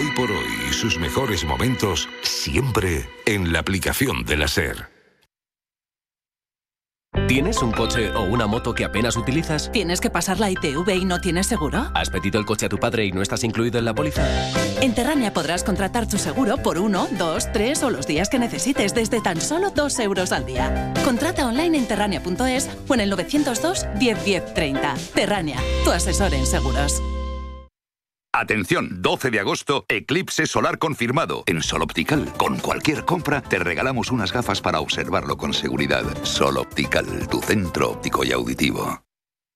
Hoy por hoy y sus mejores momentos siempre en la aplicación de la SER. ¿Tienes un coche o una moto que apenas utilizas? ¿Tienes que pasar la ITV y no tienes seguro? ¿Has pedido el coche a tu padre y no estás incluido en la póliza? En Terrania podrás contratar tu seguro por 1, 2, 3 o los días que necesites desde tan solo 2 euros al día. Contrata online en terrania.es o en el 902 10 10 30. Terrania, tu asesor en seguros. Atención, 12 de agosto, eclipse solar confirmado. En Sol Optical, con cualquier compra, te regalamos unas gafas para observarlo con seguridad. Sol Optical, tu centro óptico y auditivo.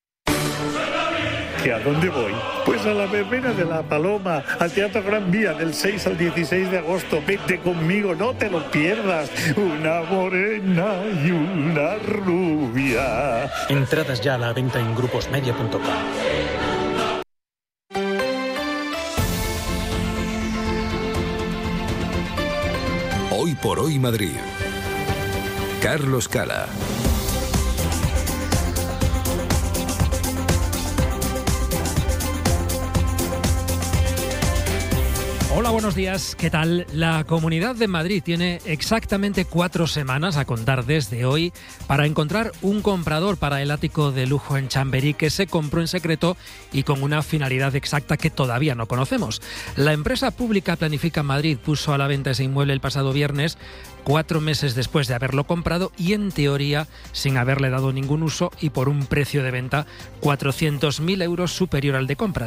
¿Que a dónde voy? Pues a la verbena de La Paloma, al Teatro Gran Vía, del 6 al 16 de agosto. Vete conmigo, no te lo pierdas. Una morena y una rubia. Entradas ya a la venta en gruposmedia.com. Hoy por hoy Madrid. Carlos Cala. Hola, buenos días. ¿Qué tal? La Comunidad de Madrid tiene exactamente 4 semanas a contar desde hoy para encontrar un comprador para el ático de lujo en Chamberí que se compró en secreto y con una finalidad exacta que todavía no conocemos. La empresa pública Planifica Madrid puso a la venta ese inmueble el pasado viernes, 4 meses después de haberlo comprado y, en teoría, sin haberle dado ningún uso y por un precio de venta 400.000 euros superior al de compra,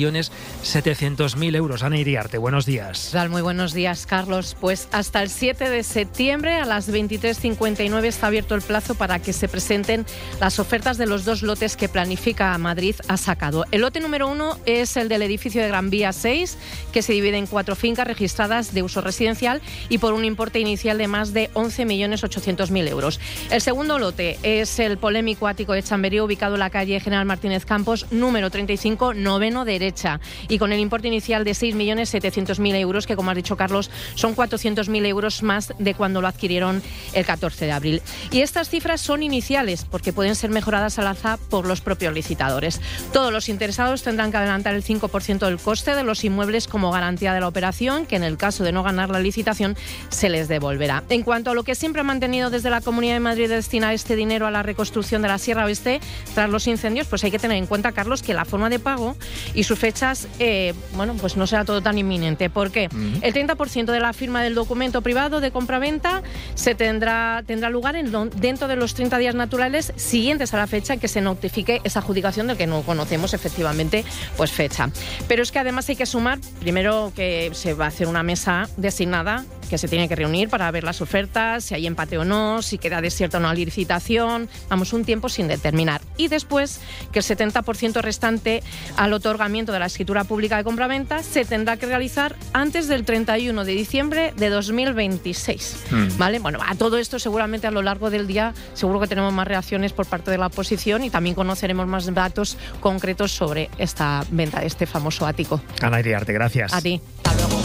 6.700.000 euros. Ana Iriarte, buenos días. Muy buenos días, Carlos. Pues hasta el 7 de septiembre a las 23:59 está abierto el plazo para que se presenten las ofertas de los 2 lotes que Planifica Madrid ha sacado. El lote número 1 es el del edificio de Gran Vía 6, que se divide en 4 fincas registradas de uso residencial y por un importe inicial de más de 11.800.000 euros. El segundo lote es el polémico ático de Chamberí, ubicado en la calle General Martínez Campos, número 35, noveno derecha, y con el importe inicial de 6.700.000 euros, que, como has dicho, Carlos, son 400.000 euros más de cuando lo adquirieron el 14 de abril. Y estas cifras son iniciales, porque pueden ser mejoradas al alza por los propios licitadores. Todos los interesados tendrán que adelantar el 5% del coste de los inmuebles como garantía de la operación, que en el caso de no ganar la licitación se les devolverá. En cuanto a lo que siempre ha mantenido desde la Comunidad de Madrid de destinar este dinero a la reconstrucción de la Sierra Oeste tras los incendios, pues hay que tener en cuenta, Carlos, que la forma de pago y sus fechas, pues no será todo tan inminente. ¿Por qué? El 30% de la firma del documento privado de compraventa tendrá lugar dentro de los 30 días naturales siguientes a la fecha en que se notifique esa adjudicación, del que no conocemos efectivamente pues fecha. Pero es que además hay que sumar, primero, que se va a hacer una mesa designada que se tiene que reunir para ver las ofertas, si hay empate o no, si queda desierta o no la licitación, un tiempo sin determinar. Y después, que el 70% restante al otorgamiento de la escritura pública de compraventa se tendrá que realizar antes del 31 de diciembre de 2026. ¿Vale? Bueno, a todo esto seguramente a lo largo del día seguro que tenemos más reacciones por parte de la oposición y también conoceremos más datos concretos sobre esta venta de este famoso ático. Ana Iriarte, gracias. A ti. Hasta luego.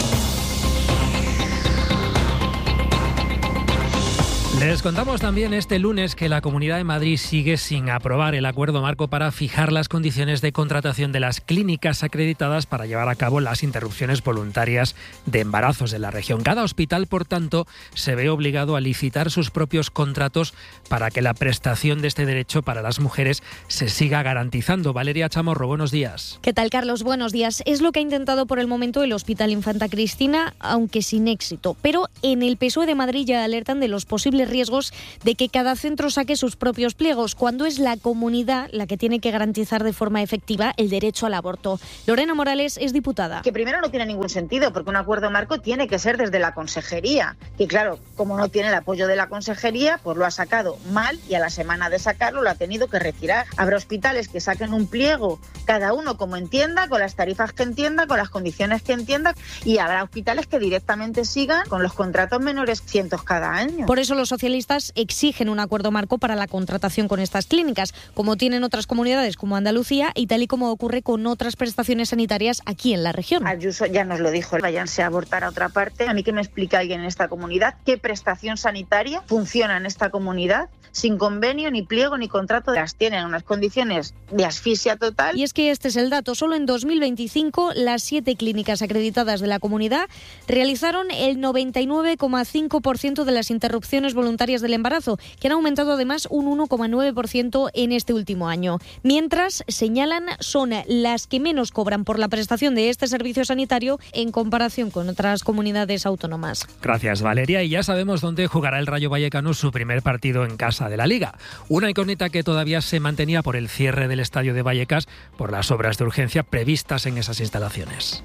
Les contamos también este lunes que la Comunidad de Madrid sigue sin aprobar el acuerdo marco para fijar las condiciones de contratación de las clínicas acreditadas para llevar a cabo las interrupciones voluntarias de embarazos de la región. Cada hospital, por tanto, se ve obligado a licitar sus propios contratos para que la prestación de este derecho para las mujeres se siga garantizando. Valeria Chamorro, buenos días. ¿Qué tal, Carlos? Buenos días. Es lo que ha intentado por el momento el Hospital Infanta Cristina, aunque sin éxito. Pero en el PSOE de Madrid ya alertan de los posibles riesgos de que cada centro saque sus propios pliegos, cuando es la comunidad la que tiene que garantizar de forma efectiva el derecho al aborto. Lorena Morales es diputada. Que primero no tiene ningún sentido, porque un acuerdo marco tiene que ser desde la consejería. Y claro, como no tiene el apoyo de la consejería, pues lo ha sacado mal y a la semana de sacarlo lo ha tenido que retirar. Habrá hospitales que saquen un pliego, cada uno como entienda, con las tarifas que entienda, con las condiciones que entienda, y habrá hospitales que directamente sigan con los contratos menores cientos cada año. Por eso los socialistas exigen un acuerdo marco para la contratación con estas clínicas, como tienen otras comunidades como Andalucía y tal y como ocurre con otras prestaciones sanitarias aquí en la región. Ayuso ya nos lo dijo, váyanse a abortar a otra parte. A mí que me explique alguien en esta comunidad qué prestación sanitaria funciona en esta comunidad sin convenio, ni pliego, ni contrato. Las tienen unas condiciones de asfixia total. Y es que este es el dato. Solo en 2025 las 7 clínicas acreditadas de la comunidad realizaron el 99,5% de las interrupciones voluntarias del embarazo, que han aumentado además un 1,9% en este último año. Mientras, señalan, son las que menos cobran por la prestación de este servicio sanitario en comparación con otras comunidades autónomas. Gracias, Valeria. Y ya sabemos dónde jugará el Rayo Vallecano su primer partido en casa de la Liga. Una incógnita que todavía se mantenía por el cierre del estadio de Vallecas por las obras de urgencia previstas en esas instalaciones.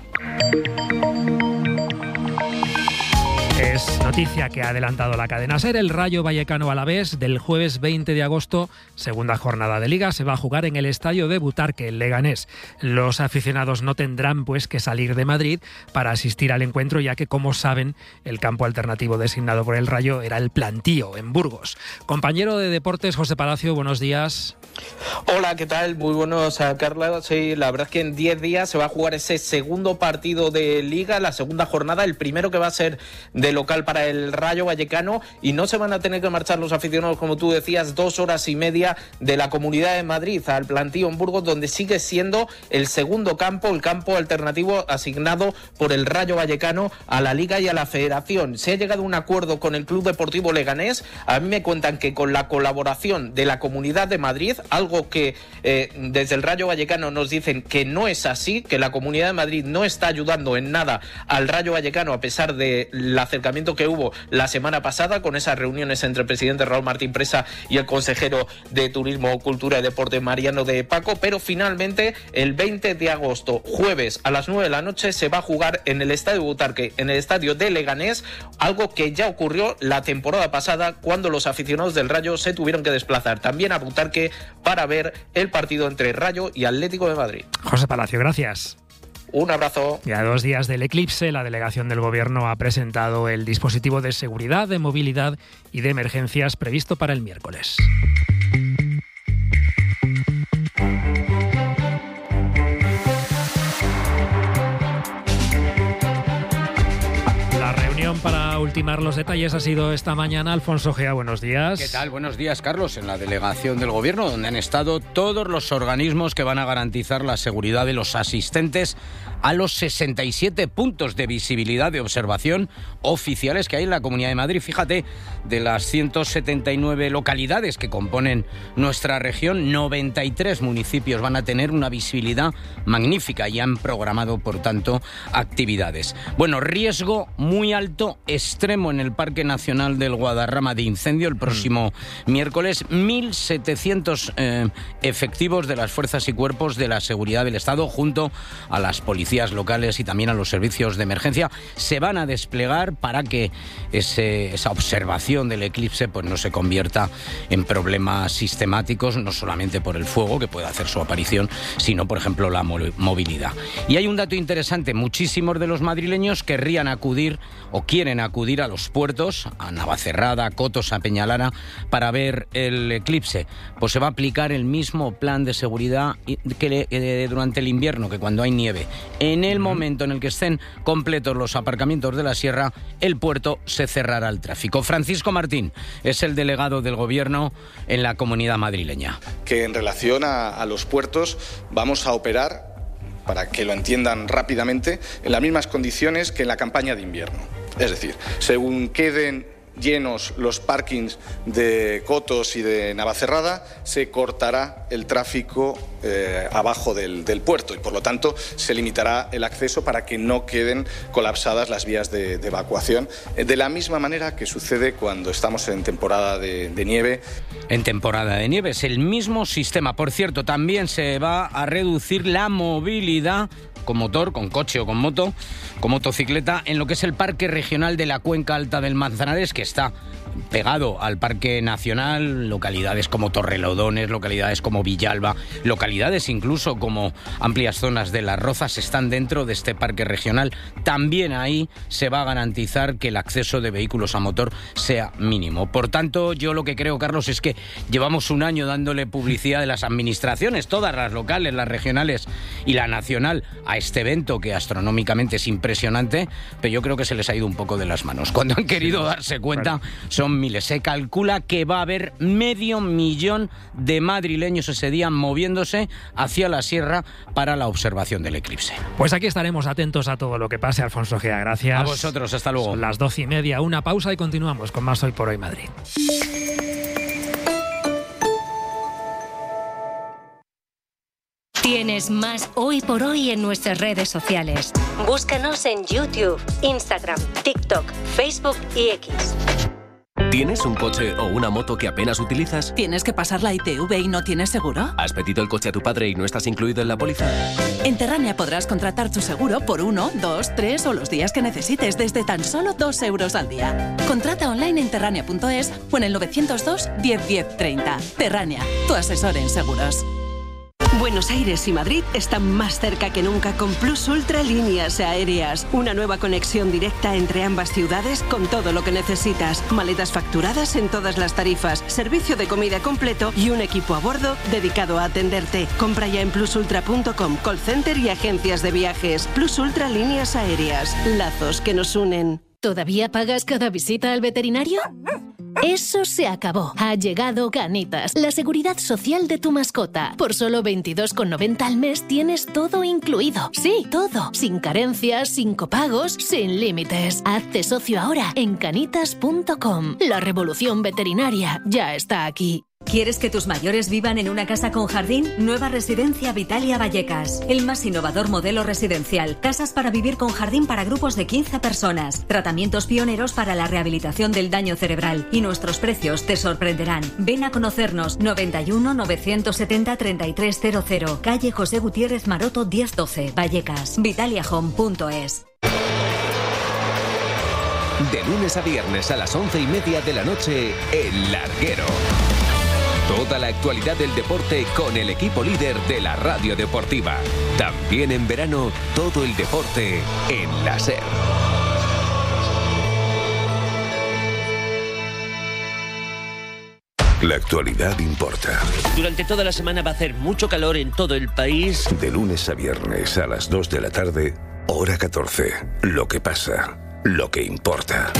Es noticia que ha adelantado la cadena SER. El Rayo Vallecano Alavés del jueves 20 de agosto, segunda jornada de Liga, se va a jugar en el estadio de Butarque, en Leganés. Los aficionados no tendrán que salir de Madrid para asistir al encuentro, ya que, como saben, el campo alternativo designado por el Rayo era el Plantío, en Burgos. Compañero de Deportes, José Palacio, buenos días. Hola, ¿qué tal? Muy buenos, Carla. Sí, la verdad es que en 10 días se va a jugar ese segundo partido de Liga, la segunda jornada, el primero que va a ser de local para el Rayo Vallecano, y no se van a tener que marchar los aficionados, como tú decías, 2 horas y media de la Comunidad de Madrid al Plantío en Burgos, donde sigue siendo el segundo campo, el campo alternativo asignado por el Rayo Vallecano a la Liga y a la Federación. Se ha llegado a un acuerdo con el Club Deportivo Leganés. A mí me cuentan que con la colaboración de la Comunidad de Madrid, algo que desde el Rayo Vallecano nos dicen que no es así, que la Comunidad de Madrid no está ayudando en nada al Rayo Vallecano, a pesar del acercamiento que hubo la semana pasada con esas reuniones entre el presidente Raúl Martín Presa y el consejero de Turismo, Cultura y Deporte Mariano de Paco. Pero finalmente el 20 de agosto, jueves a las 9 de la noche, se va a jugar en el estadio Butarque, en el estadio de Leganés, algo que ya ocurrió la temporada pasada cuando los aficionados del Rayo se tuvieron que desplazar también a Butarque para ver el partido entre Rayo y Atlético de Madrid. José Palacio, gracias. Un abrazo. Y a 2 días del eclipse, la delegación del Gobierno ha presentado el dispositivo de seguridad, de movilidad y de emergencias previsto para el miércoles. Para ultimar los detalles ha sido esta mañana. Alfonso Gea, buenos días. ¿Qué tal? Buenos días, Carlos. En la delegación del Gobierno, donde han estado todos los organismos que van a garantizar la seguridad de los asistentes a los 67 puntos de visibilidad de observación oficiales que hay en la Comunidad de Madrid. Fíjate, de las 179 localidades que componen nuestra región, 93 municipios van a tener una visibilidad magnífica y han programado, por tanto, actividades. Bueno, riesgo muy alto, extremo en el Parque Nacional del Guadarrama de incendio el próximo miércoles. 1.700 efectivos de las fuerzas y cuerpos de la seguridad del Estado, junto a las policías locales y también a los servicios de emergencia, se van a desplegar para que esa observación del eclipse pues no se convierta en problemas sistemáticos, no solamente por el fuego que puede hacer su aparición, sino, por ejemplo, la movilidad. Y hay un dato interesante: muchísimos de los madrileños querrían acudir o quieren acudir a los puertos, a Navacerrada, a Cotos, a Peñalara, para ver el eclipse. Pues se va a aplicar el mismo plan de seguridad que durante el invierno, que cuando hay nieve. En el momento en el que estén completos los aparcamientos de la sierra, el puerto se cerrará al tráfico. Francisco Martín es el delegado del Gobierno en la Comunidad madrileña. Que en relación a los puertos vamos a operar, para que lo entiendan rápidamente, en las mismas condiciones que en la campaña de invierno. Es decir, según queden llenos los parkings de Cotos y de Navacerrada, se cortará el tráfico abajo del puerto y, por lo tanto, se limitará el acceso para que no queden colapsadas las vías de evacuación, de la misma manera que sucede cuando estamos en temporada de nieve. En temporada de nieve es el mismo sistema. Por cierto, también se va a reducir la movilidad con motor, con coche o con moto, con motocicleta, en lo que es el Parque Regional de la Cuenca Alta del Manzanares, que está pegado al Parque Nacional, localidades como Torrelodones, localidades como Villalba, localidades incluso como amplias zonas de Las Rozas están dentro de este parque regional. También ahí se va a garantizar que el acceso de vehículos a motor sea mínimo. Por tanto, yo lo que creo, Carlos, es que llevamos un año dándole publicidad de las administraciones, todas las locales, las regionales y la nacional, a este evento que astronómicamente es impresionante, pero yo creo que se les ha ido un poco de las manos. Cuando han querido darse cuenta, son miles. Se calcula que va a haber 500.000 de madrileños ese día moviéndose hacia la sierra para la observación del eclipse. Pues aquí estaremos atentos a todo lo que pase, Alfonso Gea. Gracias. A vosotros, hasta luego. Son las 12:30, una pausa y continuamos con más Hoy por Hoy Madrid. Tienes más Hoy por Hoy en nuestras redes sociales. Búscanos en YouTube, Instagram, TikTok, Facebook y X. ¿Tienes un coche o una moto que apenas utilizas? ¿Tienes que pasar la ITV y no tienes seguro? ¿Has pedido el coche a tu padre y no estás incluido en la póliza? En Terrania podrás contratar tu seguro por 1, 2, 3 o los días que necesites desde tan solo 2 euros al día. Contrata online en terrania.es o en el 902 10 10 30. Terrania, tu asesor en seguros. Buenos Aires y Madrid están más cerca que nunca con Plus Ultra Líneas Aéreas. Una nueva conexión directa entre ambas ciudades con todo lo que necesitas. Maletas facturadas en todas las tarifas, servicio de comida completo y un equipo a bordo dedicado a atenderte. Compra ya en plusultra.com, call center y agencias de viajes. Plus Ultra Líneas Aéreas. Lazos que nos unen. ¿Todavía pagas cada visita al veterinario? Eso se acabó. Ha llegado Canitas, la seguridad social de tu mascota. Por solo 22,90 al mes tienes todo incluido. Sí, todo. Sin carencias, sin copagos, sin límites. Hazte socio ahora en canitas.com. La revolución veterinaria ya está aquí. ¿Quieres que tus mayores vivan en una casa con jardín? Nueva residencia Vitalia Vallecas. El más innovador modelo residencial. Casas para vivir con jardín para grupos de 15 personas. Tratamientos pioneros para la rehabilitación del daño cerebral. Y nuestros precios te sorprenderán. Ven a conocernos. 91 970 3300. Calle José Gutiérrez Maroto 1012. Vallecas. vitaliahome.es. De lunes a viernes a las 11:30 de la noche, El Larguero. Toda la actualidad del deporte con el equipo líder de la radio deportiva. También en verano, todo el deporte en la SER. La actualidad importa. Durante toda la semana va a hacer mucho calor en todo el país. De lunes a viernes a las 2 de la tarde, hora 14. Lo que pasa, lo que importa.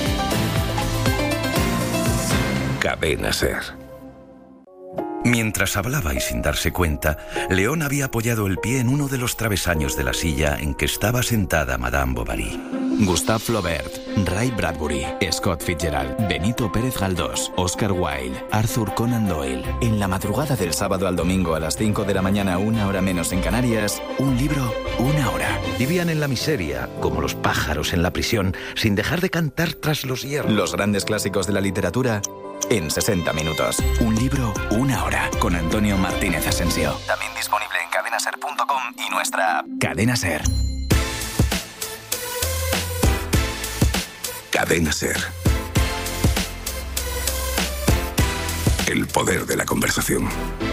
Cadena SER. Mientras hablaba y sin darse cuenta, León había apoyado el pie en uno de los travesaños de la silla en que estaba sentada Madame Bovary. Gustave Flaubert, Ray Bradbury, Scott Fitzgerald, Benito Pérez Galdós, Oscar Wilde, Arthur Conan Doyle. En la madrugada del sábado al domingo a las 5 de la mañana, 1 hora menos en Canarias, un libro, 1 hora. Vivían en la miseria, como los pájaros en la prisión, sin dejar de cantar tras los hierros. Los grandes clásicos de la literatura en 60 minutos. Un libro, 1 hora. Con Antonio Martínez Asensio. También disponible en cadenaser.com y nuestra app. Cadena Ser. Cadena SER. El poder de la conversación.